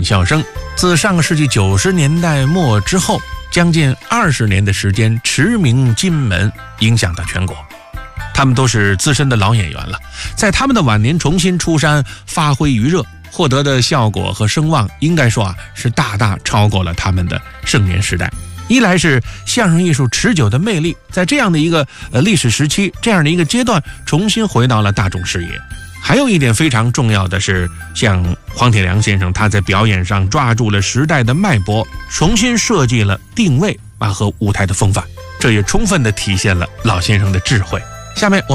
笑声，自上个世纪90年代末之后，将近20年的时间驰名金门，影响到全国。他们都是资深的老演员了，在他们的晚年重新出山发挥余热，获得的效果和声望应该说是大大超过了他们的盛年时代。一来是相声艺术持久的魅力在这样的一个历史时期，这样的一个阶段重新回到了大众视野。还有一点非常重要的是，像黄铁良先生，他在表演上抓住了时代的脉搏，重新设计了定位和舞台的风范，这也充分地体现了老先生的智慧。下面我们